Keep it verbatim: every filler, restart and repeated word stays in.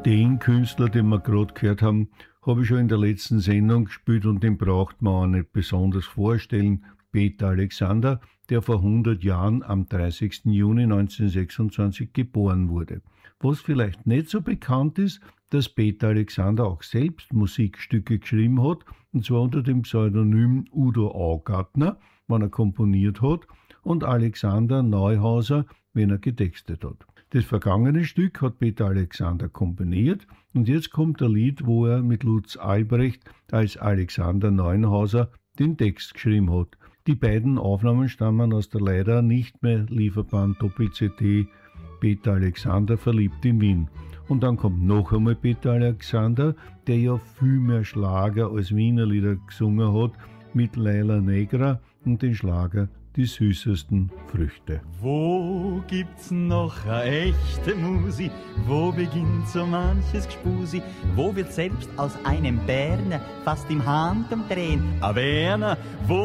Den Künstler, den wir gerade gehört haben, habe ich schon in der letzten Sendung gespielt und den braucht man auch nicht besonders vorstellen. Peter Alexander, der vor hundert Jahren am dreißigsten Juni neunzehnhundertsechsundzwanzig geboren wurde. Was vielleicht nicht so bekannt ist, dass Peter Alexander auch selbst Musikstücke geschrieben hat, und zwar unter dem Pseudonym Udo Augartner, wenn er komponiert hat, und Alexander Neuhauser, wenn er getextet hat. Das vergangene Stück hat Peter Alexander komponiert und jetzt kommt ein Lied, wo er mit Lutz Albrecht als Alexander Neuhauser den Text geschrieben hat. Die beiden Aufnahmen stammen aus der leider nicht mehr lieferbaren Doppel-C D Peter Alexander verliebt in Wien. Und dann kommt noch einmal Peter Alexander, der ja viel mehr Schlager als Wiener Lieder gesungen hat, mit Laila Negra und den Schlager Die süßesten Früchte. Wo gibt's noch a echte Musi? Wo beginnt so manches Gspusi? Wo wird selbst aus einem Berner fast im Handumdrehen a Werner? Wo